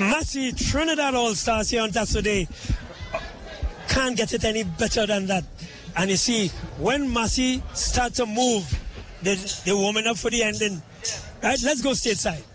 Massey, Trinidad All-Stars here on Saturday. Can't get it any better than that. And you see, when Massey starts to move, they're warming up for the ending. Right, let's go stateside.